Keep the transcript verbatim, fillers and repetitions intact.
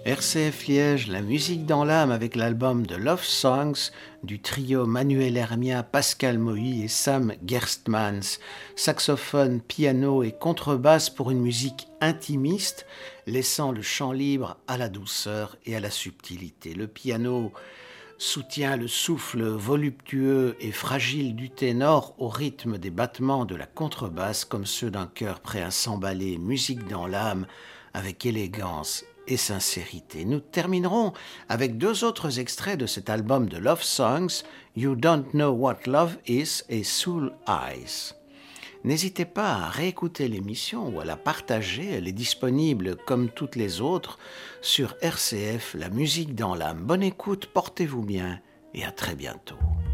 R C F Liège, la musique dans l'âme avec l'album de Love Songs du trio Manuel Hermia, Pascal Mohy et Sam Gerstmans. Saxophone, piano et contrebasse pour une musique intimiste, laissant le chant libre à la douceur et à la subtilité. Le piano soutient le souffle voluptueux et fragile du ténor au rythme des battements de la contrebasse comme ceux d'un cœur prêt à s'emballer, musique dans l'âme avec élégance et sincérité. Nous terminerons avec deux autres extraits de cet album de Love Songs, You Don't Know What Love Is et Soul Eyes. N'hésitez pas à réécouter l'émission ou à la partager, elle est disponible comme toutes les autres sur R C F, la musique dans l'âme. Bonne écoute, portez-vous bien et à très bientôt.